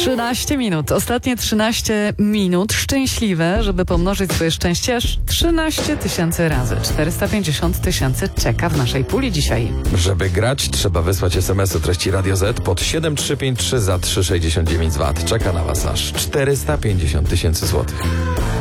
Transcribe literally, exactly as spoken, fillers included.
trzynaście minut. Ostatnie trzynaście minut szczęśliwe, żeby pomnożyć swoje szczęście aż trzynaście tysięcy razy. czterysta pięćdziesiąt tysięcy czeka w naszej puli dzisiaj. Żeby grać, trzeba wysłać es em es o treści Radio Z pod siedem trzy pięć trzy za trzy sześćdziesiąt dziewięć złotych. Czeka na Was aż czterysta pięćdziesiąt tysięcy złotych.